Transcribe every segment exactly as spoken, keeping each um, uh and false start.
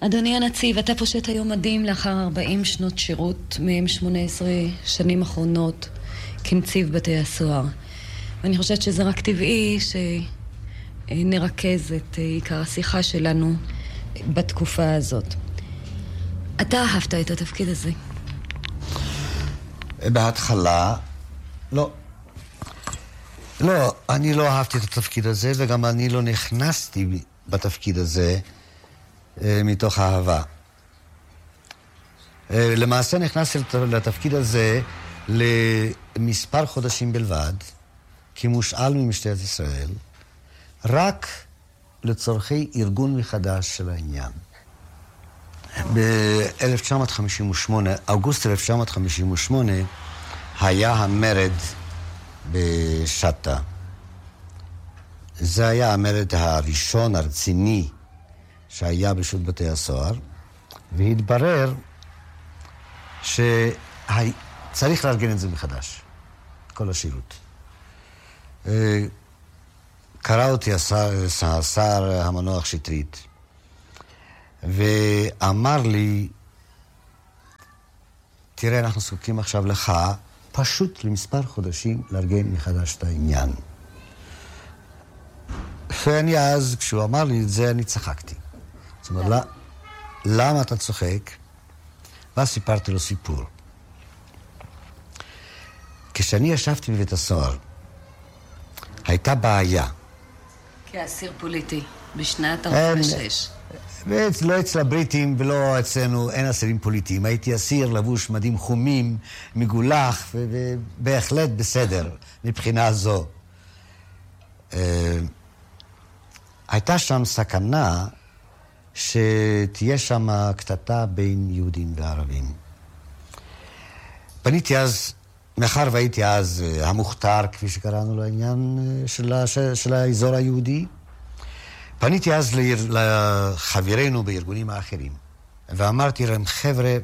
אדוני הנציב, אתה פושט היום מדים לאחר ארבעים שנות שירות, מהם שמונה עשרה שנים אחרונות כנציב בתי הסוהר. ואני חושבת שזה רק טבעי שנרכז את עיקר השיחה שלנו בתקופה הזאת. אתה אהבת את התפקיד הזה? בהתחלה, לא. לא, אני לא אהבתי את התפקיד הזה, וגם אני לא נכנסתי בתפקיד הזה אה, מתוך אהבה. אה, למעשה נכנסתי לתפקיד הזה למספר חודשים בלבד, כמושאל ממשטרת ישראל, רק לצורכי ארגון מחדש של העניין. ב-אלף תשע מאות חמישים ושמונה, אוגוסט אלף תשע מאות חמישים ושמונה, היה המרד בשטה. זה היה המרד הראשון הרציני שהיה בשירות בתי הסוהר, והתברר שצריך לארגן את זה מחדש, כל השירות. קרא אותי השר, השר המנוח שטרית, ואמר לי, תראה, אנחנו זקוקים עכשיו לך, פשוט למספר חודשים לארגן מחדש את העניין. ואני אז, כשהוא אמר לי את זה, אני צחקתי. זאת אומרת, למה? למה אתה צוחק? ואז סיפרתי לו סיפור. כשאני ישבתי בבית הסוהר, הייתה בעיה. כאסיר פוליטי, בשנת ארבעים ושש. לא אצל הבריטים ולא אצלנו, אין אסירים פוליטיים. הייתי אסיר לבוש מדים חומים, מגולח, ובהחלט בסדר מבחינה זו. הייתה שם סכנה שתהיה שם קטטה בין יהודים וערבים. פניתי אז, מאחר והייתי אז המוכתר, כפי שקראנו לעניין של, של האזור היהודי, פניתי אז לחברינו בארגונים האחרים, ואמרתי להם, חבר'ה,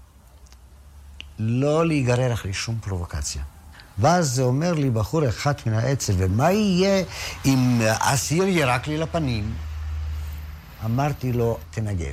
לא להיגרר אחרי שום פרובוקציה. ואז זה אומר לי בחור אחד מן העצל, ומה יהיה אם אסיר ירק לי לפנים? אמרתי לו, תנגב.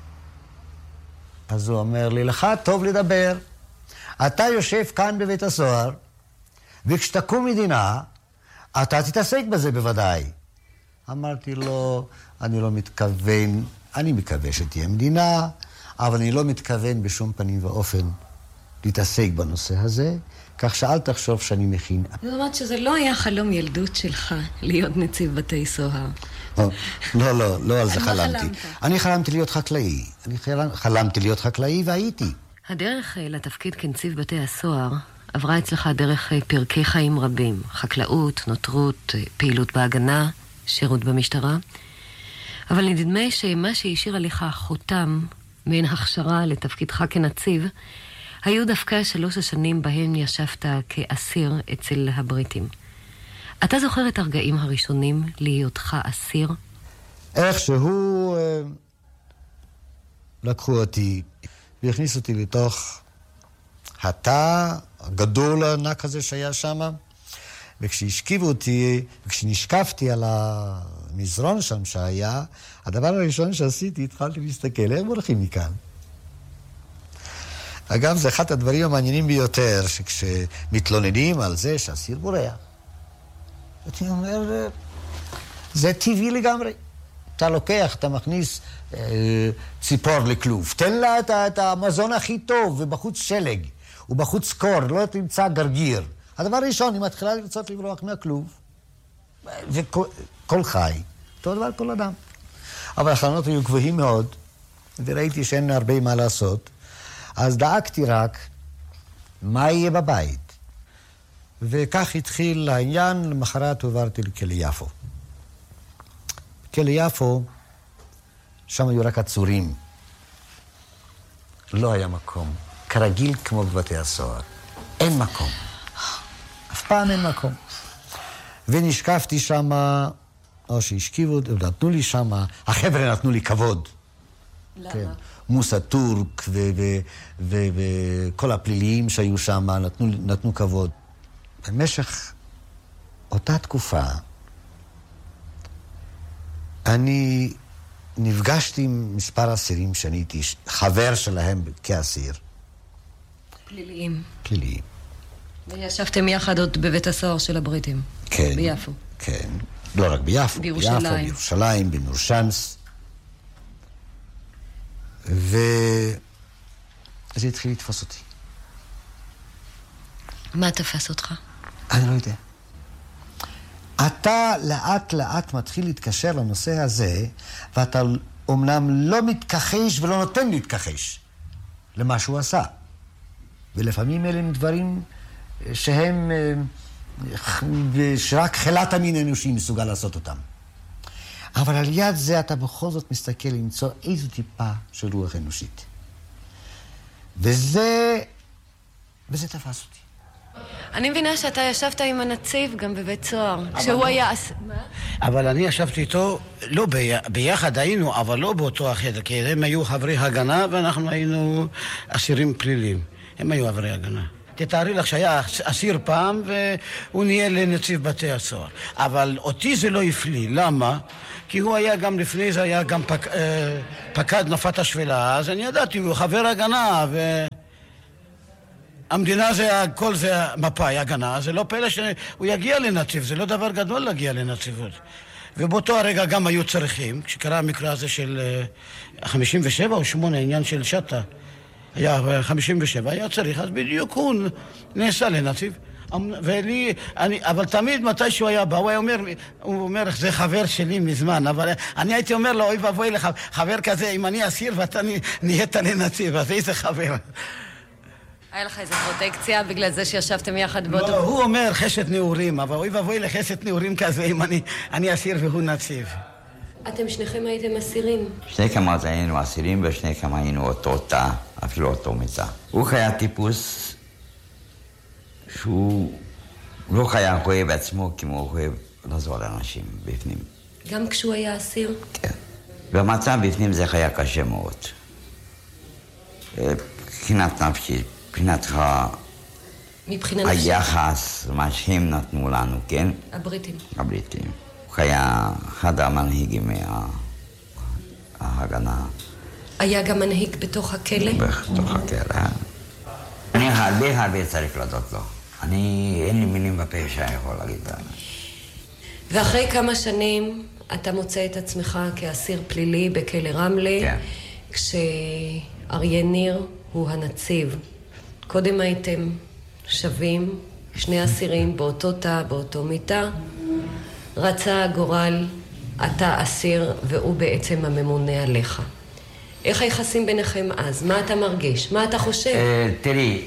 אז הוא אומר לי, לך טוב לדבר. אתה יושב כאן בבית הסוהר, וכשתקום מדינה, אתה תתעסק בזה בוודאי. אמרתי לו, אני לא מתכוון, אני מקווה שתהיה מדינה, אבל אני לא מתכוון בשום פנים ואופן להתעסק בנושא הזה, כך שאל תחשוב שאני מכין. זאת אומרת שזה לא היה חלום ילדות שלך להיות נציב בתי סוהר. לא, לא, לא, לא על זה חלמתי. אני חלמתי להיות חקלאי. אני חלמתי להיות חקלאי והייתי. הדרך לתפקיד כנציב בתי הסוהר עברה אצלך דרך פרקי חיים רבים. חקלאות, נותרות, פעילות בהגנה, שירות במשטרה. אבל נדמה שמה שהשאיר עליך חותם מעין הכשרה לתפקידך כנציב, היו דווקא שלוש השנים בהן ישבת כאסיר אצל הבריטים. אתה זוכר את הרגעים הראשונים להיותך אסיר? איכשהו אה, לקחו אותי והכניסו אותי לתוך התא הגדול הענק הזה שהיה שם, וכשהשכיבו אותי, וכשנשקפתי על המזרון שם שהיה, הדבר הראשון שעשיתי, התחלתי להסתכל, איך הולכים מכאן? אגב, זה אחד הדברים המעניינים ביותר, שכשמתלוננים על זה שאסיר בורח. אני אומר, זה טבעי לגמרי. אתה לוקח, אתה מכניס אה, ציפור לכלוב, תן לה את, את המזון הכי טוב, ובחוץ שלג, ובחוץ קור, לא תמצא גרגיר. הדבר הראשון, היא מתחילה לרצות לברוח מהכלוב, וכל חי, אותו דבר כל אדם. אבל החלונות היו גבוהים מאוד, וראיתי שאין הרבה מה לעשות, אז דאגתי רק מה יהיה בבית. וכך התחיל העניין, למחרת עברתי לכלא יפו. בכלא יפו, שם היו רק עצורים. לא היה מקום. כרגיל כמו בבתי הסוהר. אין מקום. אף פעם אין מקום. ונשקפתי שם, או שהשכיבו, נתנו לי שם, החבר'ה נתנו לי כבוד. למה? כן. מוסא טורק וכל הפליליים שהיו שם נתנו, נתנו כבוד. במשך אותה תקופה, אני נפגשתי עם מספר אסירים שאני הייתי חבר שלהם כאסיר. פליליים. פליליים. וישבתם יחד עוד בבית הסוהר של הבריטים. כן. ביפו. כן. לא רק ביפו. בירושלים. ביפו, בירושלים, בנורשנס. ו... זה התחיל לתפוס אותי. מה תפס אותך? אני לא יודע. אתה לאט לאט מתחיל להתקשר לנושא הזה, ואתה אומנם לא מתכחש ולא נותן להתכחש למה שהוא עשה. ולפעמים אלה הם דברים שהם, שרק חילת המין האנושי מסוגל לעשות אותם. אבל על יד זה אתה בכל זאת מסתכל למצוא איזו טיפה של רוח אנושית. וזה, וזה תפס אותי. אני מבינה שאתה ישבת עם הנציב גם בבית סוהר, כשהוא היה... אבל אני ישבתי איתו, לא ביחד היינו, אבל לא באותו החדר, כי הם היו חברי הגנה ואנחנו היינו אסירים פליליים. הם היו חברי הגנה. תתארי לך שהיה אסיר פעם והוא נהיה לנציב בתי הסוהר. אבל אותי זה לא הפליא. למה? כי הוא היה גם לפני זה, היה גם פק, אה, פקד נפת השפלה, אז אני ידעתי, הוא חבר הגנה, והמדינה זה, כל זה מפאי הגנה, זה לא פלא שהוא יגיע לנציב, זה לא דבר גדול להגיע לנציבות. ובאותו הרגע גם היו צריכים, כשקרה המקרה הזה של חמישים ושבע או שמונה, העניין של שטה, היה חמישים ושבע, היה צריך, אז בדיוק הוא נעשה לנציב. ולי, אני, אבל תמיד מתי שהוא היה בא, הוא היה אומר, הוא אומר, זה חבר שלי מזמן, אבל אני הייתי אומר לו, אוי ואבוי לך, חבר כזה, אם אני אסיר ואתה נהיית לנציב, אז איזה חבר. היה לך איזו פרוטקציה בגלל זה שישבתם יחד באותו... לא, הוא אומר חשת נעורים, אבל אוי ואבוי לחשת נעורים כזה, אם אני, אני אסיר והוא נציב. אתם שניכם הייתם אסירים? שני כמה היינו אסירים ושני כמה היינו אותו תא, אפילו אותו מיטה. הוא היה טיפוס שהוא לא היה אוהב עצמו כמו הוא אוהב לעזור לאנשים בפנים. גם כשהוא היה אסיר? כן. והמצב בפנים זה היה קשה מאוד. מבחינת נפשית, מבחינתך... מבחינת נפשית? היחס, מה שהם נתנו לנו, כן? הבריטים. הבריטים. הוא היה אחד המנהיגים מההגנה. היה גם מנהיג בתוך הכלא? בתוך הכלא. אני הרבה הרבה צריך לדעות לו. אני, אין לי מילים בפה שאני יכול להגיד לה. ואחרי כמה שנים אתה מוצא את עצמך כאסיר פלילי בכלא רמלה, כן. כשאריה ניר הוא הנציב. קודם הייתם שווים, שני אסירים באותו תא, באותו מיטה. רצה הגורל, אתה אסיר והוא בעצם הממונה עליך. איך היחסים ביניכם אז? מה אתה מרגיש? מה אתה חושב? תראי,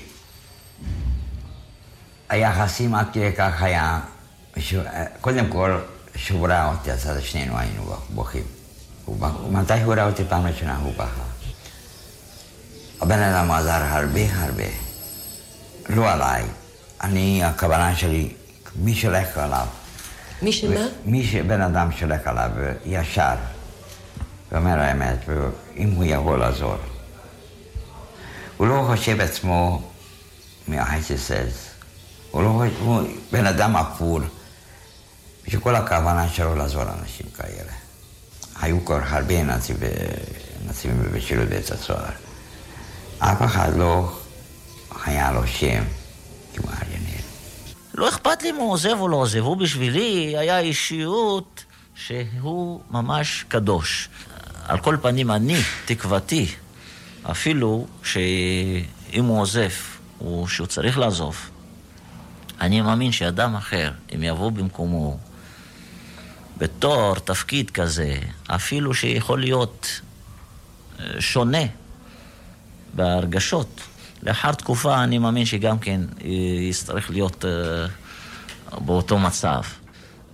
היחסים עד כדי כך היה, קודם כל, שהוא ראה אותי, אז שנינו היינו בוכים. מתי הוא ראה אותי פעם ראשונה, הוא בכה. הבן אדם עזר הרבה הרבה, לא עליי. אני, הכוונה שלי, מי שולח עליו. מי שמה? מי שבן אדם שולח עליו ישר, ואומר האמת, אם הוא יכול לעזור. הוא לא חושב עצמו מהחייסס, הוא לא חושב, הוא בן אדם אפור, שכל הכוונה שלו לעזור לאנשים כאלה. היו כבר הרבה נציבים בשירות בית הסוהר. אף אחד לא היה לו שם כמו אריה ניר. לא אכפת לי אם הוא עוזב או לא עוזב, הוא בשבילי היה אישיות שהוא ממש קדוש. על כל פנים אני, תקוותי, אפילו שאם הוא עוזב או שהוא צריך לעזוב, אני מאמין שאדם אחר, אם יבוא במקומו, בתור תפקיד כזה, אפילו שיכול להיות שונה בהרגשות, לאחר תקופה אני מאמין שגם כן יצטרך להיות uh, באותו מצב. Uh,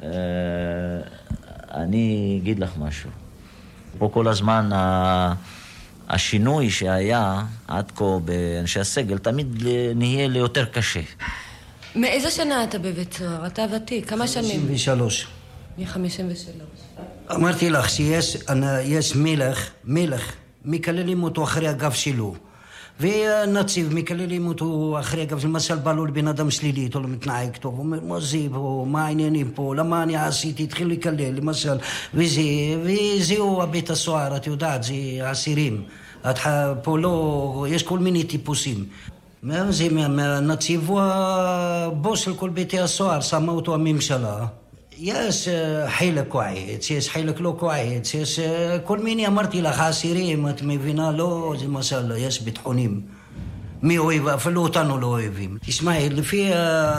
אני אגיד לך משהו. פה כל הזמן uh, השינוי שהיה עד כה באנשי הסגל תמיד נהיה ליותר קשה. מאיזה שנה אתה בבית סוהר? אתה ותיק, כמה שנים? חמישים ושלוש. מ-חמישים ושלוש. אמרתי לך שיש יש מלך, מלך, מקללים אותו אחרי הגב שלו. ונציב, מקללים אותו אחרי, אגב, למשל בא לו לבן אדם שלילי, הוא לא מתנהג טוב, הוא אומר, מה זה פה, מה העניינים פה, למה אני עשיתי, התחיל לקלל, למשל, וזה, וזהו הבית הסוהר, את יודעת, זה אסירים. פה לא, יש כל מיני טיפוסים. זה מהנציב הוא הבוס של כל ביתי הסוהר, שמה אותו הממשלה. יש חלק כועץ, יש חלק לא כועץ, יש כל מיני, אמרתי לך, אסירים, את מבינה, לא, זה משל, יש ביטחונים. מי אוהב, אפילו אותנו לא אוהבים. תשמעי, לפי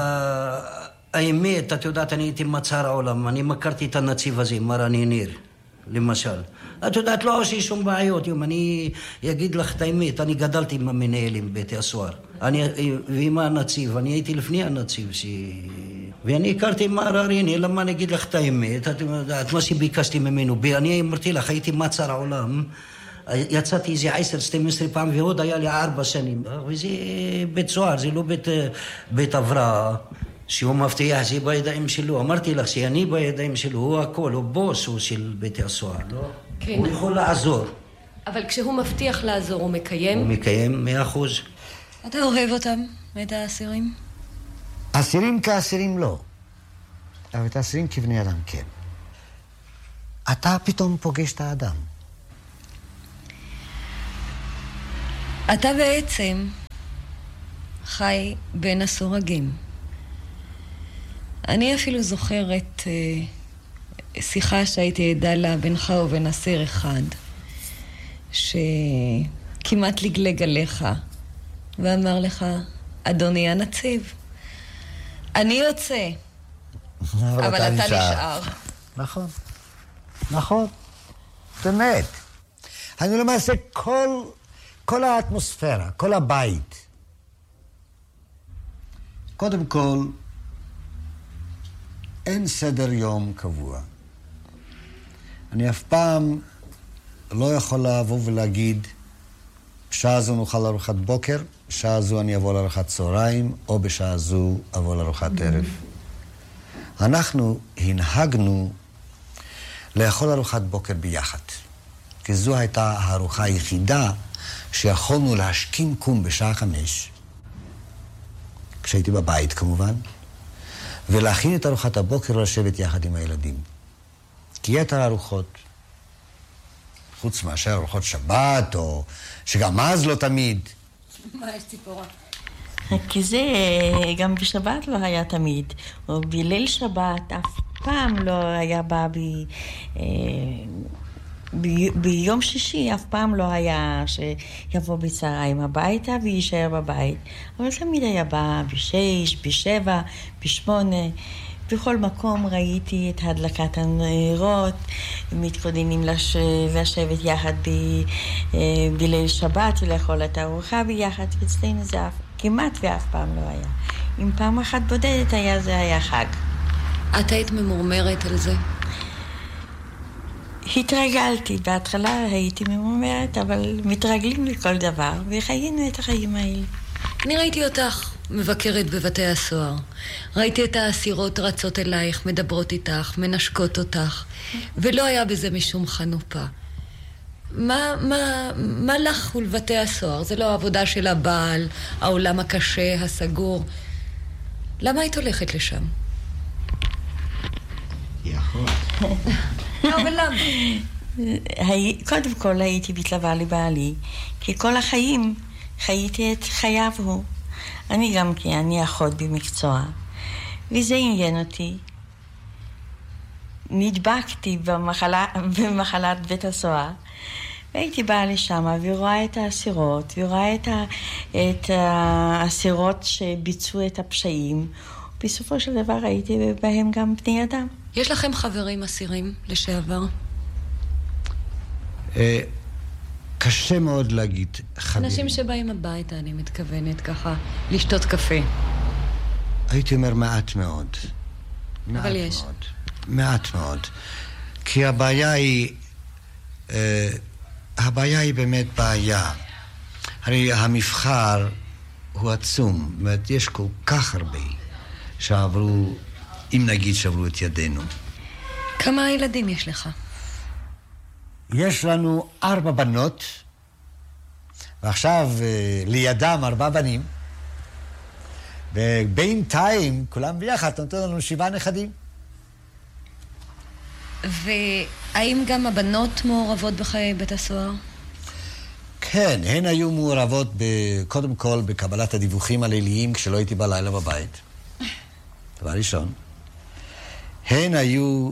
האמת, את יודעת, אני הייתי מצער העולם, אני מכרתי את הנציב הזה, מר אני ניר, למשל. את יודעת, לא עושה שום בעיות, יום, אני אגיד לך את האמת, אני גדלתי עם המנהלים ביתי הסוהר. אני, ועם הנציב, אני הייתי לפני הנציב, ש... ואני הכרתי מר אריני, למה אני אגיד לך את האמת, את יודעת, מה שביקשתי ממנו, אני אמרתי לך, הייתי מצער העולם, יצאתי איזה עשר, שתים עשרה פעם, ועוד היה לי ארבע שנים, וזה בית סוהר, זה לא בית, בית הבראה. שהוא מבטיח זה בידיים שלו. אמרתי לך שאני בידיים שלו, הוא הכל, הוא בוס, הוא של ביתי הסוהר, לא? כן. הוא יכול לעזור. אבל כשהוא מבטיח לעזור, הוא מקיים? הוא מקיים, מאה אחוז. אתה אוהב אותם, את האסירים? אסירים כאסירים לא. אבל את האסירים כבני אדם כן. אתה פתאום פוגש את האדם. אתה בעצם חי בין הסורגים. אני אפילו זוכרת אה, שיחה שהייתי עדה לה בינך ובין אסיר אחד, שכמעט לגלג עליך, ואמר לך, אדוני הנציב, אני יוצא, אבל, אבל אתה נשאר. נשאר. נכון, נכון, באמת. אני למעשה כל, כל האטמוספירה, כל הבית. קודם כל, אין סדר יום קבוע. אני אף פעם לא יכול לבוא ולהגיד, בשעה זו נאכל ארוחת בוקר, בשעה זו אני אבוא לארוחת צהריים, או בשעה זו אבוא לארוחת ערב. אנחנו הנהגנו לאכול ארוחת בוקר ביחד, כי זו הייתה הארוחה היחידה שיכולנו להשכים קום בשעה חמש, כשהייתי בבית כמובן, ולהכין את ארוחת הבוקר ולשבת יחד עם הילדים. כי יתר הארוחות, חוץ מאשר ארוחות שבת, או שגם אז לא תמיד. מה יש ציפורה? כי זה גם בשבת לא היה תמיד, או בליל שבת אף פעם לא היה בא ב... ב... ביום שישי אף פעם לא היה שיבוא בצהריים הביתה ויישאר בבית, אבל תמיד היה בא בשש, בשבע, בשמונה. בכל מקום ראיתי את הדלקת הנרות, מתכוננים לש... לשבת יחד ב... בליל שבת ולאכול את הארוחה ביחד, ואצלנו זה אף... כמעט ואף פעם לא היה. אם פעם אחת בודדת היה, זה היה חג. את היית ממורמרת על זה? התרגלתי, בהתחלה הייתי ממורמרת, אבל מתרגלים לכל דבר, וחיינו את החיים האלה. אני ראיתי אותך מבקרת בבתי הסוהר. ראיתי את האסירות רצות אלייך, מדברות איתך, מנשקות אותך, ולא היה בזה משום חנופה. מה, מה, מה לך ולבתי הסוהר? זה לא העבודה של הבעל, העולם הקשה, הסגור. למה היית הולכת לשם? יכול. לא, אבל למה? קודם כל הייתי מתלווה לבעלי, כי כל החיים חייתי את חייו הוא. אני גם כי אני אחות במקצוע, וזה עניין אותי. נדבקתי במחלה, במחלת בית הסוהר, והייתי באה לשם ורואה את האסירות, ורואה את, ה, את האסירות שביצעו את הפשעים. בסופו של דבר הייתי בהם גם בני אדם. יש לכם חברים אסירים לשעבר? קשה מאוד להגיד חברים. אנשים שבאים הביתה, אני מתכוונת ככה, לשתות קפה. הייתי אומר מעט מאוד. אבל יש. מאוד. מעט מאוד. כי הבעיה היא, אה, הבעיה היא באמת בעיה. הרי המבחר הוא עצום. זאת אומרת, יש כל כך הרבה שעברו, אם נגיד שעברו את ידינו. כמה ילדים יש לך? יש לנו ארבע בנות, ועכשיו לידם ארבעה בנים, ובינתיים כולם ביחד נותן לנו שבעה נכדים. והאם גם הבנות מעורבות בחיי בית הסוהר? כן, הן היו מעורבות קודם כל בקבלת הדיווחים הליליים כשלא הייתי בלילה בבית. דבר ראשון. הן היו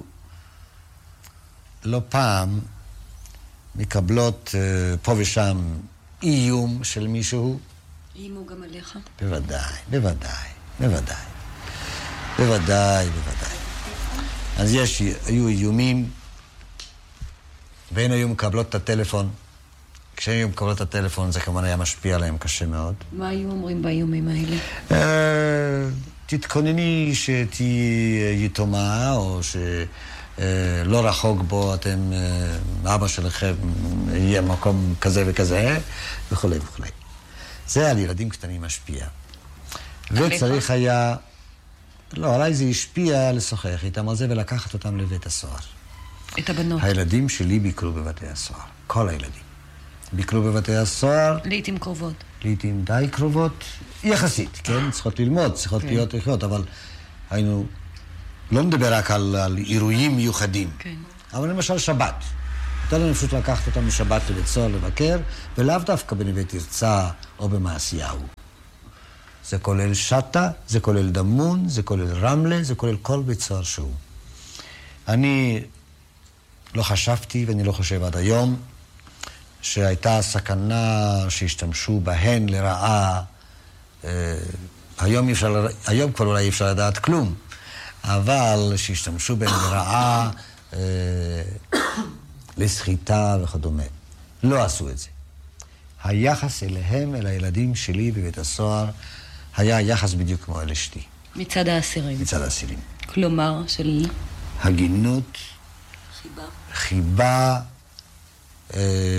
לא פעם מקבלות פה ושם איום של מישהו. אימו גם עליך? בוודאי, בוודאי, בוודאי. בוודאי, בוודאי. אז יש, היו איומים, והן היו מקבלות את הטלפון. כשהן היו מקבלות את הטלפון, זה כמובן היה משפיע עליהם קשה מאוד. מה היו אומרים באיומים האלה? תתכונני שתהי יתומה, או שלא רחוק בו אתם, אבא שלכם יהיה מקום כזה וכזה, וכו' וכו'. זה על ילדים קטנים משפיע. וצריך היה, לא, עליי זה השפיע לשוחח איתם על זה ולקחת אותם לבית הסוהר. את הבנות. הילדים שלי ביקרו בבתי הסוהר, כל הילדים. ביקרו בבתי הסוהר. לעתים קרובות. לעתים די קרובות, יחסית, כן? צריכות ללמוד, צריכות כן. להיות לחיות, אבל היינו, לא נדבר רק על, על אירועים מיוחדים. כן. אבל למשל שבת. הייתה לנו פשוט לקחת אותם משבת לבית סוהר לבקר, ולאו דווקא בנווה תרצה או במעשיהו. זה כולל שטה, זה כולל דמון, זה כולל רמלה, זה כולל כל בית סוהר שהוא. אני לא חשבתי, ואני לא חושב עד היום, שהייתה סכנה שהשתמשו בהן לרעה. אה, היום, אפשר, היום כבר אולי אפשר לדעת כלום, אבל שהשתמשו בהן לרעה, אה, לסחיטה וכדומה. לא עשו את זה. היחס אליהם, אל הילדים שלי בבית הסוהר, היה יחס בדיוק כמו אל אשתי. מצד האסירים. מצד האסירים. כלומר, של... הגינות. חיבה. חיבה. אה,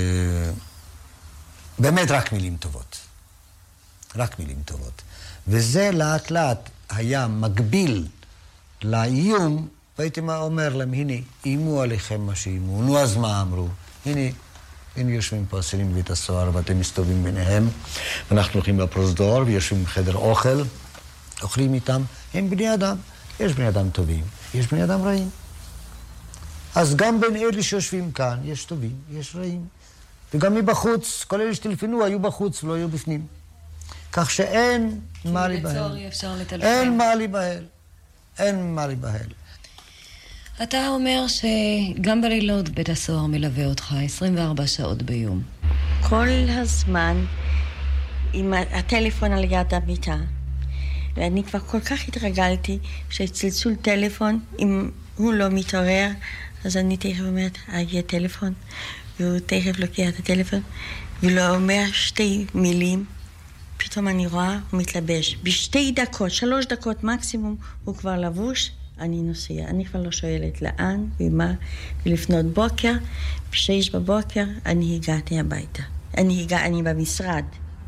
באמת רק מילים טובות. רק מילים טובות. וזה לאט לאט היה מקביל לאיום, והייתי אומר להם, הנה, אימו עליכם מה שאימו. נו, אז מה אמרו? הנה, הנה יושבים פה אסירים בבית הסוהר, ואתם מסתובבים ביניהם. אנחנו הולכים בפרוזדור, ויושבים בחדר אוכל, אוכלים איתם. הם בני אדם. יש בני אדם טובים, יש בני אדם רעים. אז גם בין אלה שיושבים כאן, יש טובים, יש רעים. וגם מבחוץ, כל אלה שטלפנו היו בחוץ ולא היו בפנים. כך שאין מה להיבהל. אין מה להיבהל. אין מה להיבהל. אתה אומר שגם בלילות בית הסוהר מלווה אותך עשרים וארבע שעות ביום. כל הזמן עם הטלפון על יד המיטה. ואני כבר כל כך התרגלתי שצלצול טלפון, אם הוא לא מתעורר, אז אני תכף אומרת, יהיה טלפון, והוא תכף לוקח את הטלפון, ולא אומר שתי מילים, פתאום אני רואה, הוא מתלבש. בשתי דקות, שלוש דקות מקסימום, הוא כבר לבוש, אני נוסע. אני כבר לא שואלת לאן ומה, ולפנות בוקר, בשש בבוקר, אני הגעתי הביתה. אני הגע, אני במשרד.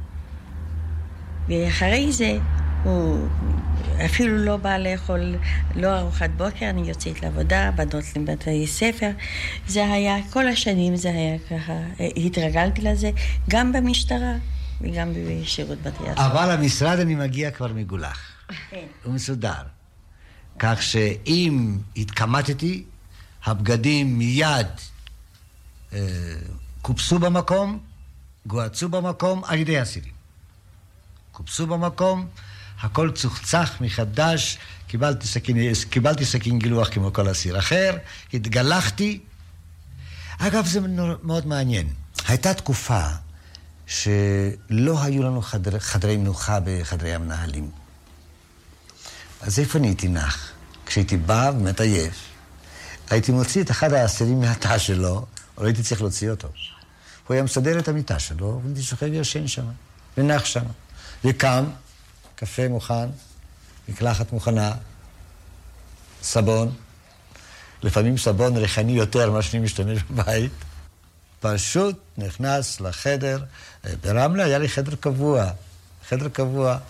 ואחרי זה, הוא אפילו לא בא לאכול, לא ארוחת בוקר, אני יוצאת לעבודה, בנות לבתי ספר. זה היה, כל השנים זה היה ככה, התרגלתי לזה, גם במשטרה וגם בשירות בתי הסוהר. אבל המשרד אני מגיע כבר מגולח. כן. הוא מסודר. כך שאם התקמטתי, הבגדים מיד אה, קופסו במקום, גועצו במקום על ידי אסירים. קופסו במקום, הכל צוחצח מחדש, קיבלתי סכין, קיבלתי סכין גילוח כמו כל אסיר אחר, התגלחתי. אגב, זה מאוד מעניין. הייתה תקופה שלא היו לנו חדר, חדרי מנוחה בחדרי המנהלים. אז איפה אני הייתי נח? כשהייתי בא ומתעייף, הייתי מוציא את אחד האסירים מהתא שלו, או הייתי צריך להוציא אותו. הוא היה מסדר את המיטה שלו, והייתי שוכב וישן שם, ונח שם. וקם, קפה מוכן, מקלחת מוכנה, סבון, לפעמים סבון ריחני יותר מה שאני משתמש בבית, פשוט נכנס לחדר, ברמלה היה לי חדר קבוע, חדר קבוע,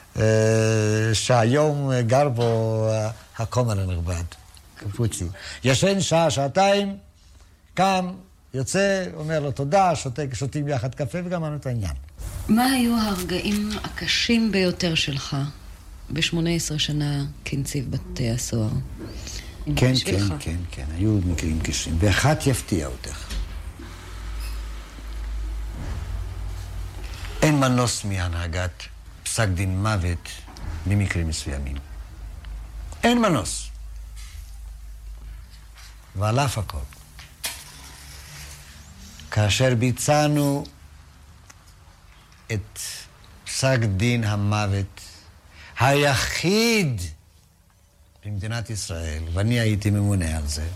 שהיום גר בו הכומר הנכבד, קפוצי. ישן שעה, שעתיים, קם, יוצא, אומר לו תודה, שותק, שותים יחד קפה וגמרנו את העניין. מה היו הרגעים הקשים ביותר שלך ב-שמונה עשרה שנה כנציב בתי הסוהר? כן, כן, כן, כן, היו מקרים קשים, ואחת יפתיע אותך. אין מנוס מהנהגת פסק דין מוות במקרים מסוימים. אין מנוס. ועל אף הכל, כאשר ביצענו את פסק דין המוות היחיד במדינת ישראל, ואני הייתי ממונה על זה,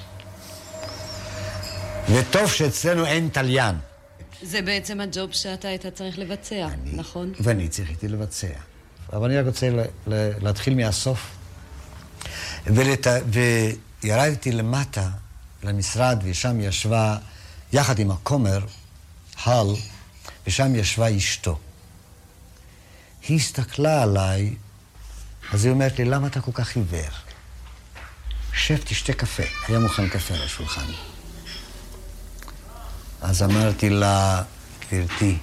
וטוב שאצלנו אין תליין. זה בעצם הג'וב שאתה היית צריך לבצע, אני, נכון? ואני צריכתי לבצע. אבל אני רק רוצה ל, ל, להתחיל מהסוף. ולת, וירדתי למטה למשרד, ושם ישבה, יחד עם הכומר, הל, ושם ישבה אשתו. היא הסתכלה עליי, אז היא אומרת לי, למה אתה כל כך עיוור? שב, תשתה קפה. היה מוכן קפה על השולחן. אז אמרתי לה, גברתי,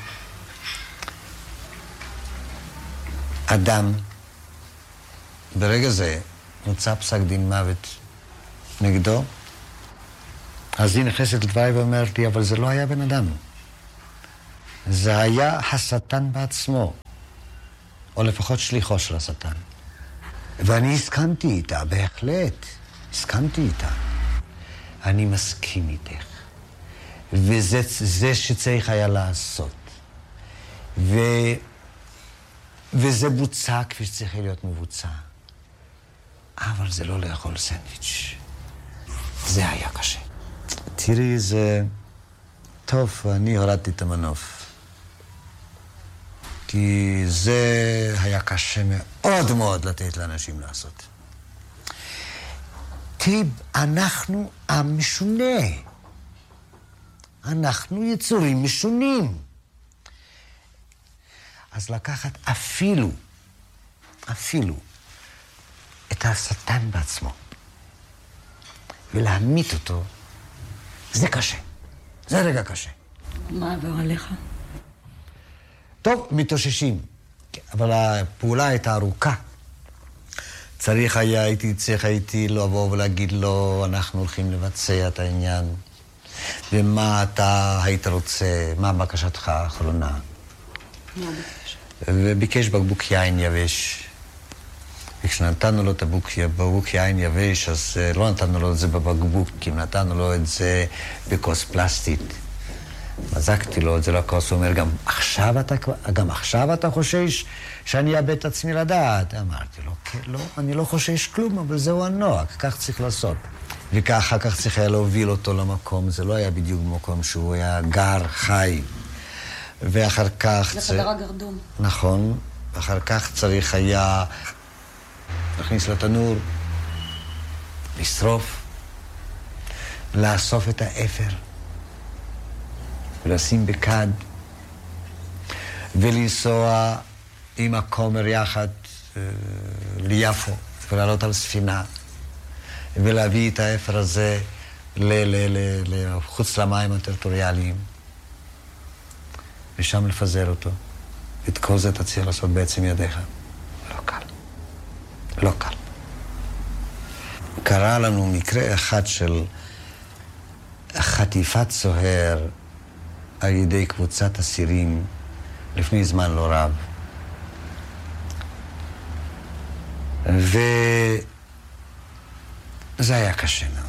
אדם, ברגע זה נוצא פסק דין מוות נגדו, אז היא נכנסת לדבריי ואומרת לי, אבל זה לא היה בן אדם. זה היה השטן בעצמו, או לפחות שליחו של השטן. ואני הסכמתי איתה, בהחלט, הסכמתי איתה. אני מסכים איתך. וזה זה שצריך היה לעשות. ו... וזה בוצע כפי שצריך להיות מבוצע. אבל זה לא לאכול סנדוויץ'. זה היה קשה. תראי, זה... טוב, אני הורדתי את המנוף. כי זה היה קשה מאוד מאוד לתת לאנשים לעשות. תראי, אנחנו עם משונה. אנחנו יצורים משונים. אז לקחת אפילו, אפילו, את השטן בעצמו, ולהמית אותו, זה קשה. זה רגע קשה. מה עבר עליך? טוב, מתאוששים. אבל הפעולה הייתה ארוכה. צריך היה, הייתי צריך הייתי לבוא ולהגיד לו, אנחנו הולכים לבצע את העניין. ומה אתה היית רוצה, מה בקשתך האחרונה? מה בקשת? וביקש בקבוק יין יבש. וכשנתנו לו את הבקבוק יין יבש, אז לא נתנו לו את זה בבקבוק, כי נתנו לו את זה בכוס פלסטית. מזקתי לו את זה לכוס, הוא אומר, גם עכשיו אתה, גם עכשיו אתה חושש שאני אאבד את עצמי לדעת? אמרתי לו, כן, לא, אני לא חושש כלום, אבל זהו הנוהג, כך צריך לעשות. וככה כך צריך היה להוביל אותו למקום, זה לא היה בדיוק במקום שהוא היה גר, חי. ואחר כך... לחדר הגרדום. נכון, ואחר כך צריך היה להכניס לתנור, לשרוף, לאסוף את האפר, ולשים בכד, ולנסוע עם הכומר יחד אה, ליפו, ולעלות על ספינה, ולהביא את האפר הזה לחוץ למים הטריטוריאליים, ושם לפזר אותו. את כל זה אתה צריך לעשות בעצם ידיך. לא קל. לא קל. קרה לנו מקרה אחד של חטיפת סוהר על ידי קבוצת אסירים לפני זמן לא רב. וזה היה קשה מאוד.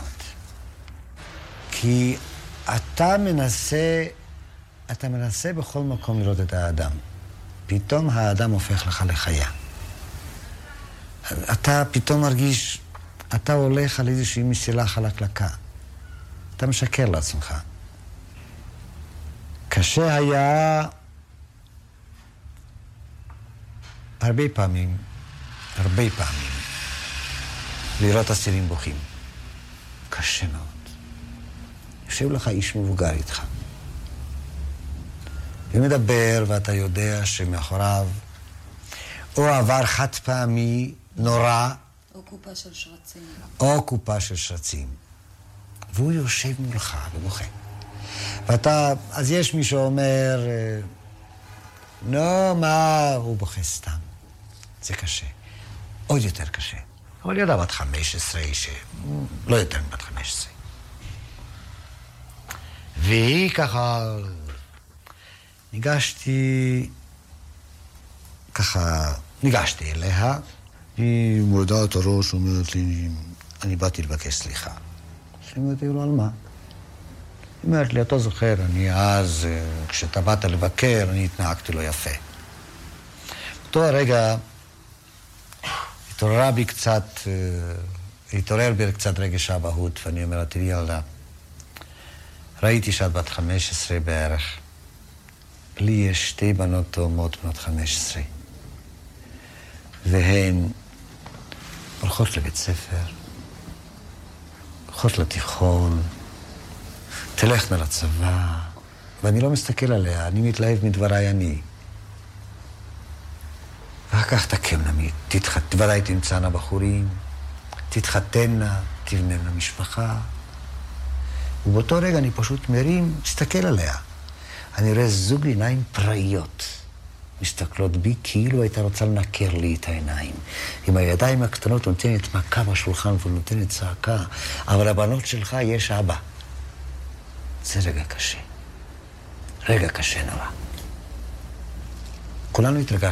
כי אתה מנסה, אתה מנסה בכל מקום לראות את האדם. פתאום האדם הופך לך לחיה. אתה פתאום מרגיש, אתה הולך על איזושהי מסילה חלקלקה. אתה משקר לעצמך. קשה היה הרבה פעמים, הרבה פעמים, לראות אסירים בוכים. קשה מאוד. יושב לך איש מבוגר איתך. ומדבר, ואתה יודע שמאחוריו או עבר חד פעמי נורא, או קופה של שרצים. או קופה של שרצים. והוא יושב מולך ובוכה. ואתה, אז יש מי שאומר, נו, מה, הוא בוכה סתם. זה קשה. עוד יותר קשה. אבל ילדה בת חמש עשרה, שלא יותר מבת חמש עשרה. והיא ככה... ניגשתי... ככה... ניגשתי אליה. היא מורדה את הראש, אומרת לי, אני באתי לבקש סליחה. אמרתי לו, על מה? היא אומרת לי, אתה זוכר, אני אז, כשאתה באת לבקר, אני התנהגתי לו יפה. באותו הרגע התעוררה בי קצת, התעורר בי קצת רגש אבהות, ואני אומרת, תראי ילדה, ראיתי שאת בת חמש עשרה בערך. לי יש שתי בנות תאומות בנות חמש עשרה. והן הולכות לבית ספר, הולכות לתיכון, תלכנה לצבא, ואני לא מסתכל עליה, אני מתלהב מדבריי אני. ואחר כך תקמנה, ודאי תמצאנה בחורים, תתחתנה, תבננה משפחה. ובאותו רגע אני פשוט מרים, מסתכל עליה. אני רואה זוג עיניים פראיות. מסתכלות בי כאילו הייתה רוצה לנקר לי את העיניים. עם הידיים הקטנות נותנת מכה בשולחן ונותנת צעקה, אבל הבנות שלך יש אבא. זה רגע קשה. רגע קשה נורא. כולנו התרגשנו.